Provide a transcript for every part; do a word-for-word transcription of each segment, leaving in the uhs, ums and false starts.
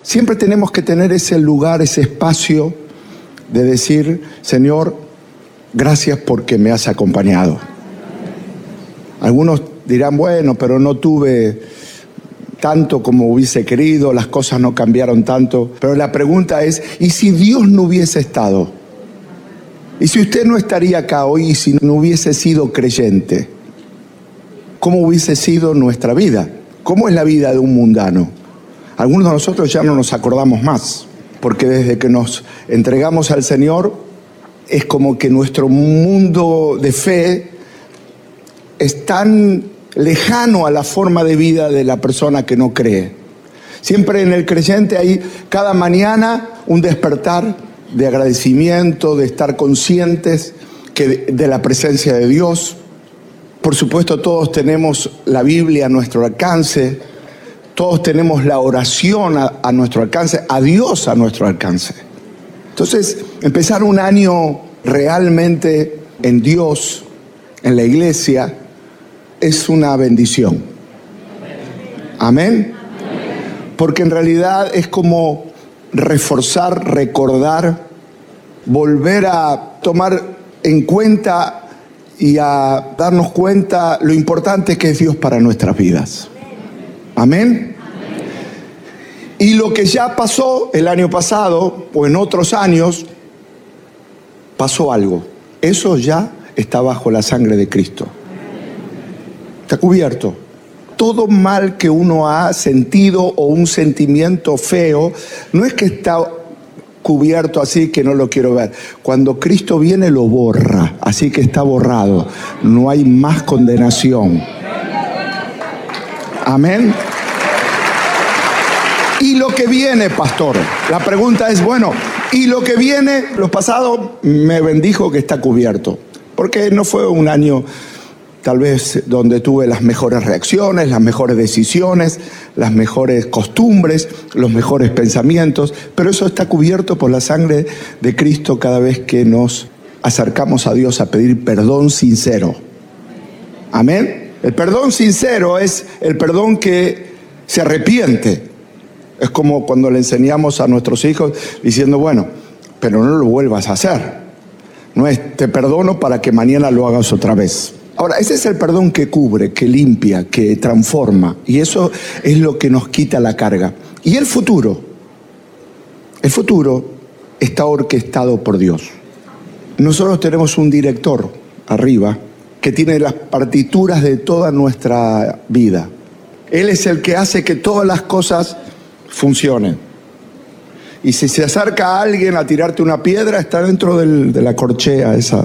Siempre tenemos que tener ese lugar, ese espacio de decir, Señor, gracias porque me has acompañado. Algunos dirán, bueno, pero no tuve tanto como hubiese querido, las cosas no cambiaron tanto. Pero la pregunta es, ¿y si Dios no hubiese estado? ¿Y si usted no estaría acá hoy y si no hubiese sido creyente? ¿Cómo hubiese sido nuestra vida? ¿Cómo es la vida de un mundano? Algunos de nosotros ya no nos acordamos más, porque desde que nos entregamos al Señor, es como que nuestro mundo de fe es tan lejano a la forma de vida de la persona que no cree. Siempre en el creyente hay cada mañana un despertar de agradecimiento, de estar conscientes que de, de la presencia de Dios. Por supuesto, todos tenemos la Biblia a nuestro alcance, todos tenemos la oración a, a nuestro alcance, a Dios a nuestro alcance. Entonces, empezar un año realmente en Dios, en la iglesia, es una bendición. Amén. Porque en realidad es como reforzar, recordar, volver a tomar en cuenta y a darnos cuenta lo importante que es Dios para nuestras vidas. Amén. Y lo que ya pasó el año pasado o en otros años, pasó algo. Eso ya está bajo la sangre de Cristo. Está cubierto. Todo mal que uno ha sentido o un sentimiento feo, no es que está cubierto así que no lo quiero ver. Cuando Cristo viene lo borra, así que está borrado. No hay más condenación. Amén. Y lo que viene, pastor, la pregunta es, bueno, y lo que viene, lo pasado me bendijo que está cubierto, porque no fue un año tal vez donde tuve las mejores reacciones, las mejores decisiones, las mejores costumbres, los mejores pensamientos, pero eso está cubierto por la sangre de Cristo cada vez que nos acercamos a Dios a pedir perdón sincero. Amén. El perdón sincero es el perdón que se arrepiente. Es como cuando le enseñamos a nuestros hijos diciendo, bueno, pero no lo vuelvas a hacer. No es, te perdono para que mañana lo hagas otra vez. Ahora, ese es el perdón que cubre, que limpia, que transforma. Y eso es lo que nos quita la carga. Y el futuro, el futuro está orquestado por Dios. Nosotros tenemos un director arriba que tiene las partituras de toda nuestra vida. Él es el que hace que todas las cosas funcionen. Y si se acerca a alguien a tirarte una piedra, está dentro del, de la corchea esa.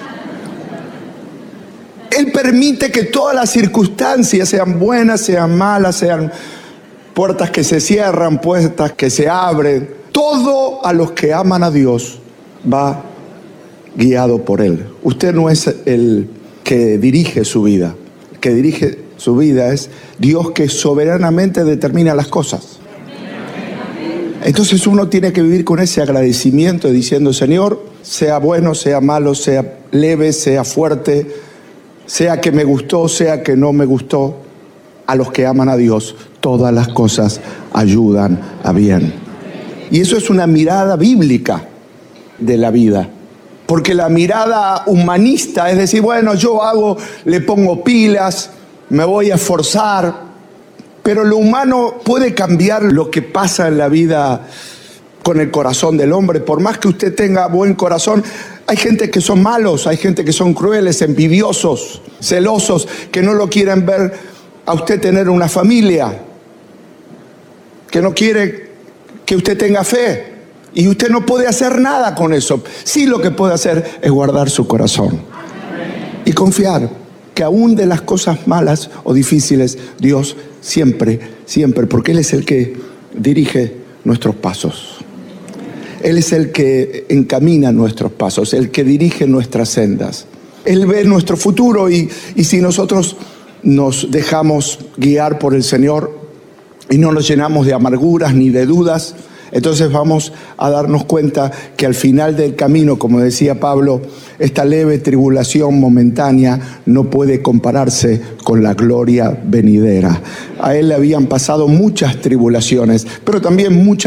Él permite que todas las circunstancias, sean buenas, sean malas, sean puertas que se cierran, puertas que se abren, todo a los que aman a Dios va guiado por Él. Usted no es el que dirige su vida. El que dirige su vida es Dios, que soberanamente determina las cosas. Entonces uno tiene que vivir con ese agradecimiento diciendo, Señor, sea bueno, sea malo, sea leve, sea fuerte, sea que me gustó, sea que no me gustó, a los que aman a Dios, todas las cosas ayudan a bien. Y eso es una mirada bíblica de la vida. Porque la mirada humanista es decir, bueno, yo hago, le pongo pilas, me voy a esforzar, pero lo humano puede cambiar lo que pasa en la vida con el corazón del hombre. Por más que usted tenga buen corazón, hay gente que son malos, hay gente que son crueles, envidiosos, celosos, que no lo quieren ver a usted tener una familia, que no quiere que usted tenga fe. Y usted no puede hacer nada con eso. Sí, lo que puede hacer es guardar su corazón y confiar que aún de las cosas malas o difíciles, Dios siempre, siempre, porque Él es el que dirige nuestros pasos. Él es el que encamina nuestros pasos, el que dirige nuestras sendas. Él ve nuestro futuro y, y si nosotros nos dejamos guiar por el Señor y no nos llenamos de amarguras ni de dudas, entonces vamos a darnos cuenta que al final del camino, como decía Pablo, esta leve tribulación momentánea no puede compararse con la gloria venidera. A él le habían pasado muchas tribulaciones, pero también muchas